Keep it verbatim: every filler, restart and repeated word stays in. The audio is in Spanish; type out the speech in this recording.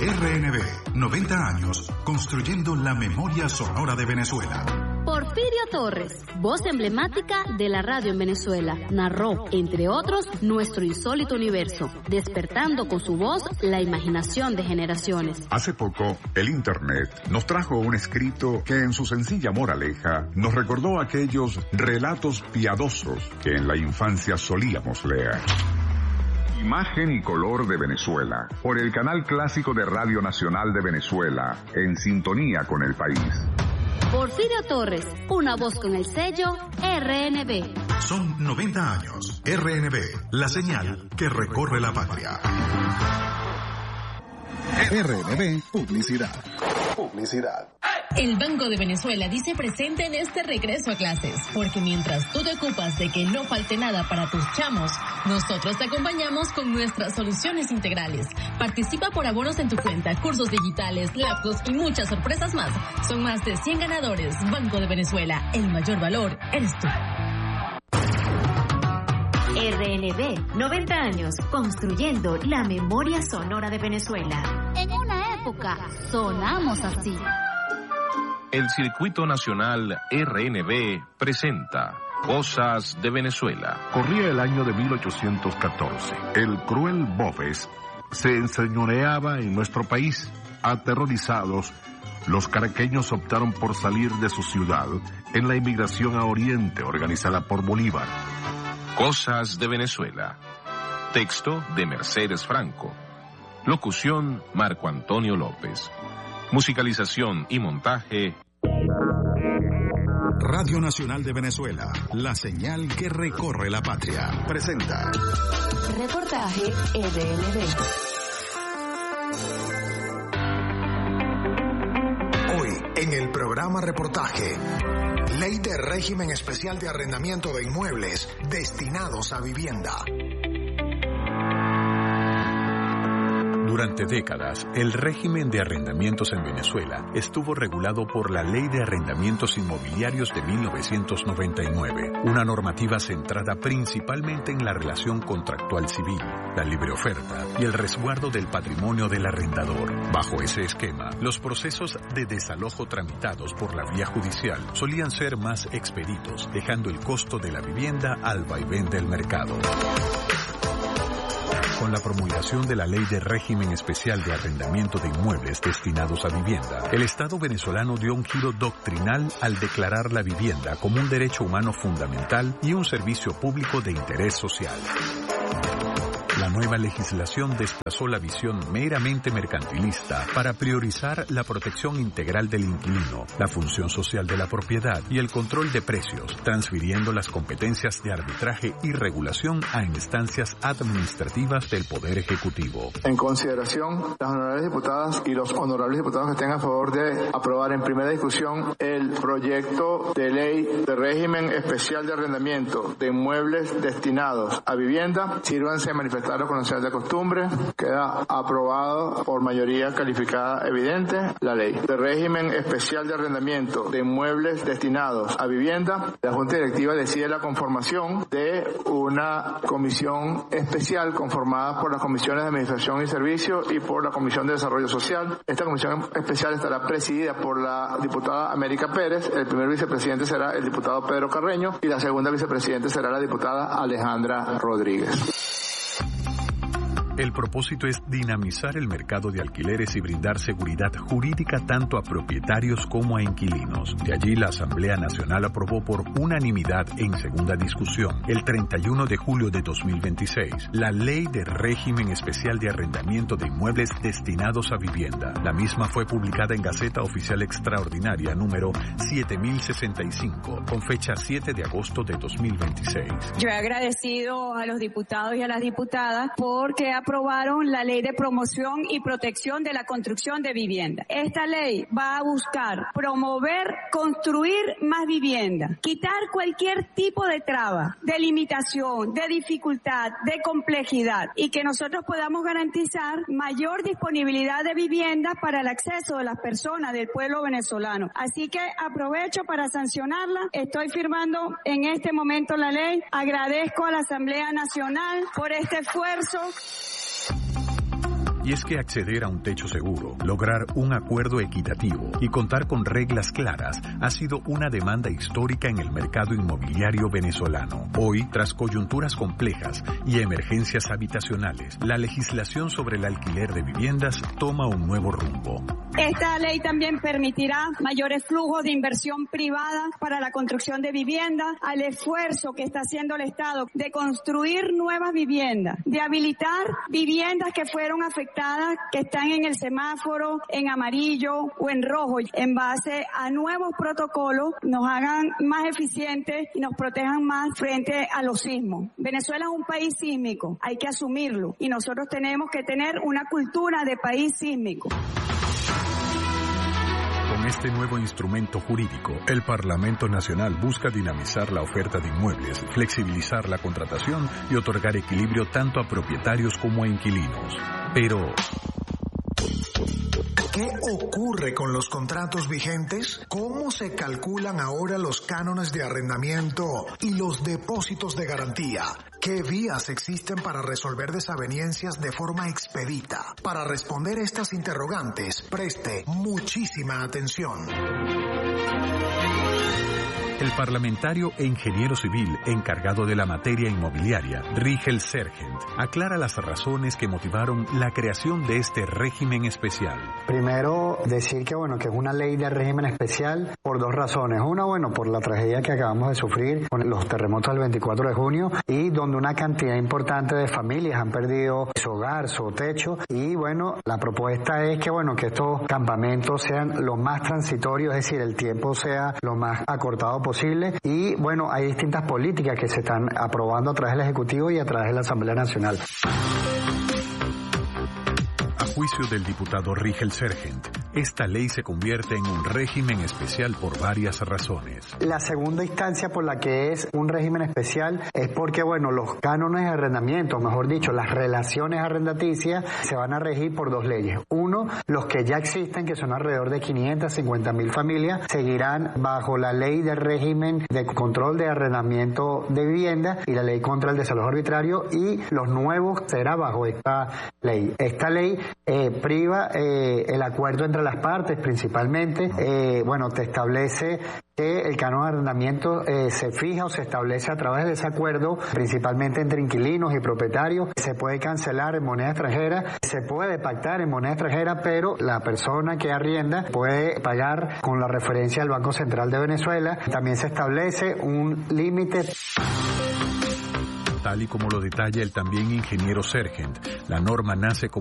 R N B, noventa años, construyendo la memoria sonora de Venezuela. Porfirio Torres, voz emblemática de la radio en Venezuela, narró, entre otros, nuestro insólito universo, despertando con su voz la imaginación de generaciones. Hace poco, el Internet nos trajo un escrito que en su sencilla moraleja nos recordó aquellos relatos piadosos que en la infancia solíamos leer. Imagen y color de Venezuela, por el canal clásico de Radio Nacional de Venezuela, en sintonía con el país. Porfirio Torres, una voz con el sello R N B. Son noventa años. R N B, la señal que recorre la patria. R N B, publicidad. Publicidad. El Banco de Venezuela dice presente en este regreso a clases, porque mientras tú te ocupas de que no falte nada para tus chamos, nosotros te acompañamos con nuestras soluciones integrales. Participa por abonos en tu cuenta, cursos digitales, laptops y muchas sorpresas más. Son más de cien ganadores. Banco de Venezuela, el mayor valor eres tú. R N B, noventa años, construyendo la memoria sonora de Venezuela. En una época, sonamos así. El Circuito Nacional R N B presenta Cosas de Venezuela. Corría el año de mil ochocientos catorce. El cruel Boves se enseñoreaba en nuestro país. Aterrorizados, los caraqueños optaron por salir de su ciudad en la inmigración a Oriente organizada por Bolívar. Cosas de Venezuela. Texto de Mercedes Franco. Locución Marco Antonio López. Musicalización y montaje Radio Nacional de Venezuela, la señal que recorre la patria. Presenta Reportaje R N B. Hoy, en el programa Reportaje, Ley de Régimen Especial de Arrendamiento de Inmuebles destinados a vivienda. Durante décadas, el régimen de arrendamientos en Venezuela estuvo regulado por la Ley de Arrendamientos Inmobiliarios de mil novecientos noventa y nueve, una normativa centrada principalmente en la relación contractual civil, la libre oferta y el resguardo del patrimonio del arrendador. Bajo ese esquema, los procesos de desalojo tramitados por la vía judicial solían ser más expeditos, dejando el costo de la vivienda al vaivén del mercado. Con la promulgación de la Ley de Régimen Especial de Arrendamiento de Inmuebles destinados a vivienda, el Estado venezolano dio un giro doctrinal al declarar la vivienda como un derecho humano fundamental y un servicio público de interés social. La nueva legislación desplazó la visión meramente mercantilista para priorizar la protección integral del inquilino, la función social de la propiedad y el control de precios, transfiriendo las competencias de arbitraje y regulación a instancias administrativas del Poder Ejecutivo. En consideración, las honorables diputadas y los honorables diputados que estén a favor de aprobar en primera discusión el proyecto de ley de régimen especial de arrendamiento de inmuebles destinados a vivienda, sírvanse a manifestar a conocer de costumbre. Queda aprobado por mayoría calificada evidente la ley de régimen especial de arrendamiento de inmuebles destinados a vivienda. La Junta Directiva decide la conformación de una comisión especial conformada por las comisiones de Administración y Servicio y por la Comisión de Desarrollo Social. Esta comisión especial estará presidida por la diputada América Pérez, el primer vicepresidente será el diputado Pedro Carreño y la segunda vicepresidente será la diputada Alejandra Rodríguez. El propósito es dinamizar el mercado de alquileres y brindar seguridad jurídica tanto a propietarios como a inquilinos. De allí, la Asamblea Nacional aprobó por unanimidad en segunda discusión, el treinta y uno de julio de dos mil veintiséis, la Ley de Régimen Especial de Arrendamiento de Inmuebles destinados a vivienda. La misma fue publicada en Gaceta Oficial Extraordinaria número siete mil sesenta y cinco, con fecha siete de agosto de dos mil veintiséis. Yo he agradecido a los diputados y a las diputadas porque aprobaron la Ley de Promoción y Protección de la Construcción de Vivienda. Esta ley va a buscar promover, construir más vivienda, quitar cualquier tipo de traba, de limitación, de dificultad, de complejidad y que nosotros podamos garantizar mayor disponibilidad de vivienda para el acceso de las personas del pueblo venezolano. Así que aprovecho para sancionarla. Estoy firmando en este momento la ley. Agradezco a la Asamblea Nacional por este esfuerzo. Y es que acceder a un techo seguro, lograr un acuerdo equitativo y contar con reglas claras ha sido una demanda histórica en el mercado inmobiliario venezolano. Hoy, tras coyunturas complejas y emergencias habitacionales, la legislación sobre el alquiler de viviendas toma un nuevo rumbo. Esta ley también permitirá mayores flujos de inversión privada para la construcción de viviendas, al esfuerzo que está haciendo el Estado de construir nuevas viviendas, de habilitar viviendas que fueron afectadas, que están en el semáforo en amarillo o en rojo, en base a nuevos protocolos, nos hagan más eficientes y nos protejan más frente a los sismos. Venezuela es un país sísmico, hay que asumirlo, y nosotros tenemos que tener una cultura de país sísmico. Con este nuevo instrumento jurídico, el Parlamento Nacional busca dinamizar la oferta de inmuebles, flexibilizar la contratación y otorgar equilibrio tanto a propietarios como a inquilinos. Pero ¿qué ocurre con los contratos vigentes? ¿Cómo se calculan ahora los cánones de arrendamiento y los depósitos de garantía? ¿Qué vías existen para resolver desavenencias de forma expedita? Para responder estas interrogantes, preste muchísima atención. el parlamentario e ingeniero civil encargado de la materia inmobiliaria, Rigel Sergent, aclara las razones que motivaron la creación de este régimen especial. Primero, decir que bueno, que es una ley de régimen especial por dos razones. Una, bueno, por la tragedia que acabamos de sufrir con los terremotos del veinticuatro de junio y donde una cantidad importante de familias han perdido su hogar, su techo, y bueno, la propuesta es que bueno, que estos campamentos sean lo más transitorios, es decir, el tiempo sea lo más acortado posible, y bueno, hay distintas políticas que se están aprobando a través del Ejecutivo y a través de la Asamblea Nacional. A juicio del diputado Rigel Sergent, esta ley se convierte en un régimen especial por varias razones. La segunda instancia por la que es un régimen especial es porque, bueno, los cánones de arrendamiento, mejor dicho, las relaciones arrendaticias, se van a regir por dos leyes. Uno, los que ya existen, que son alrededor de quinientas cincuenta mil familias, seguirán bajo la ley de régimen de control de arrendamiento de vivienda y la ley contra el desalojo arbitrario, y los nuevos será bajo esta ley. Esta ley eh, priva eh, el acuerdo entre las partes principalmente, eh, bueno, te establece que el canon de arrendamiento eh, se fija o se establece a través de ese acuerdo, principalmente entre inquilinos y propietarios. Se puede cancelar en moneda extranjera, se puede pactar en moneda extranjera, pero la persona que arrienda puede pagar con la referencia al Banco Central de Venezuela. También se establece un límite. Tal y como lo detalla el también ingeniero Sergent, la norma nace como